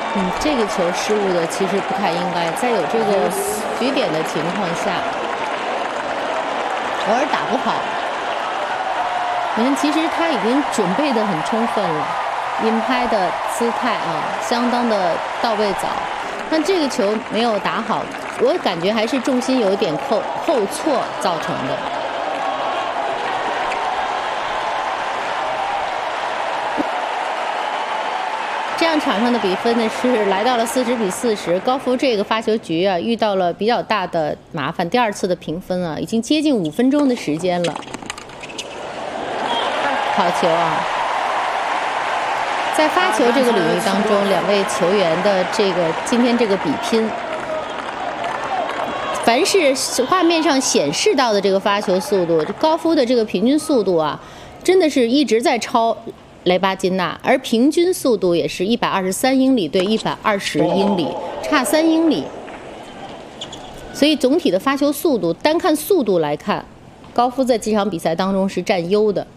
这个球失误的其实不太应该，在有这个局点的情况下，偶尔打不好。你看，其实他已经准备得很充分了，引拍的姿态啊，相当的到位早。但这个球没有打好，我感觉还是重心有一点后错造成的。这样场上的比分呢是来到了40比40，高夫这个发球局啊遇到了比较大的麻烦，第2次的平分啊，已经接近5分钟的时间了。好球啊！在发球这个领域当中，两位球员的今天这个比拼，凡是画面上显示到的这个发球速度，高夫的这个平均速度啊，真的是一直在超雷巴金纳，而平均速度也是123英里对120英里，差3英里。所以总体的发球速度，单看速度来看，高夫在这场比赛当中是占优的。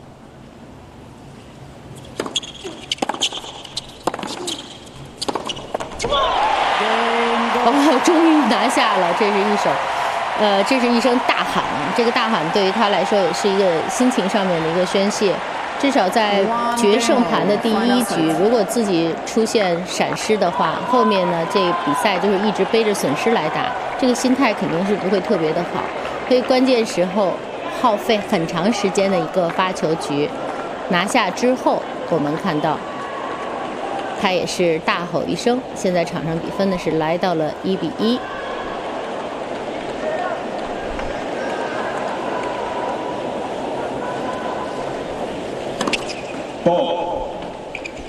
终于拿下了，这是一声大喊，这个大喊对于他来说也是一个心情上面的一个宣泄。至少在决胜盘的第1局，如果自己出现闪失的话，后面呢这比赛就是一直背着损失来打，这个心态肯定是不会特别的好。所以关键时候耗费很长时间的一个发球局拿下之后，我们看到他也是大吼一声。现在场上比分呢是来到了1比1。